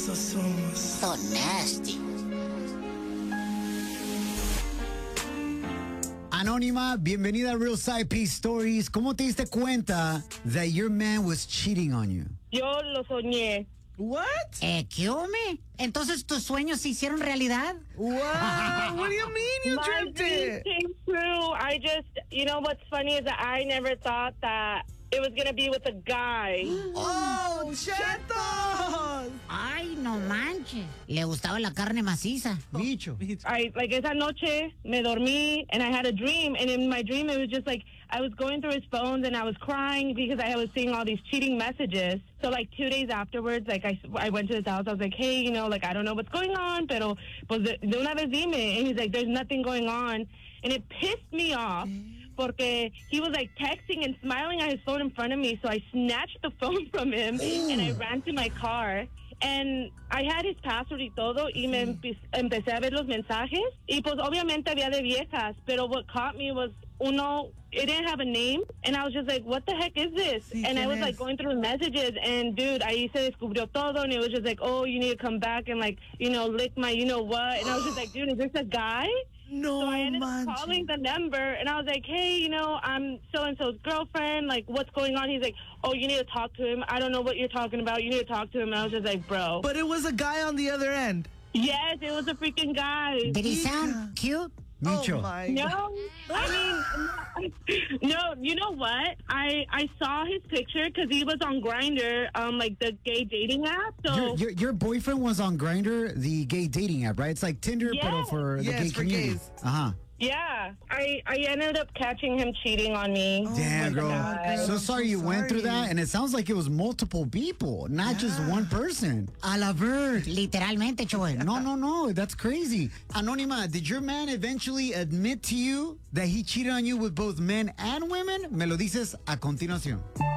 So somos. So nasty. Anónima, bienvenida a Real Side Piece Stories. ¿Cómo te diste cuenta that your man was cheating on you? Yo lo soñé. What? ¿Qué hombre? Entonces tus sueños se hicieron realidad. Wow. What do you mean you My dreamt dreams it? came true. You know what's funny is that I never thought that it was going to be with a guy. Oh, chetos. Ay, no manches. Le gustaba la carne maciza. Bicho. Like esa noche me dormí and I had a dream, and in my dream it was just like I was going through his phones and I was crying because I was seeing all these cheating messages. So like 2 days afterwards, like I went to his house. I was like, hey, like I don't know what's going on, pero pues de una vez dime. And he's like, there's nothing going on. And it pissed me off porque he was like texting and smiling at his phone in front of me. So I snatched the phone from him and I ran to my car. And I had his password y todo, y empecé a ver los mensajes. Y pues obviamente había de viejas, pero what caught me was it didn't have a name, and I was just like, what the heck is this? Sí, and I was ¿quién like es? going through the messages, and dude, ahí se descubrió todo, and it was just like, oh, you need to come back and like, lick my what, and I was just like, dude, is this a guy? No, So I ended up manches. calling the number, and I was like, hey, I'm so-and-so's girlfriend. Like, what's going on? He's like, oh, you need to talk to him. I don't know what you're talking about. You need to talk to him. And I was just like, bro. But it was a guy on the other end. Yes, it was a freaking guy. Did he sound cute? Micho. Oh, my No, God. I mean, no, you know what? I saw his picture because he was on Grindr, like the gay dating app. So Your boyfriend was on Grindr, the gay dating app, right? It's like Tinder, but Yes. for the Yes, gay for community. gays. Uh-huh. yeah, I ended up catching him cheating on me. Damn, with a girl. guy. So I'm sorry so you went through sorry. that, and it sounds like it was multiple people, not just one person. A la verde. Literalmente, Choy. No, that's crazy. Anónima, did your man eventually admit to you that he cheated on you with both men and women? Me lo dices a continuación.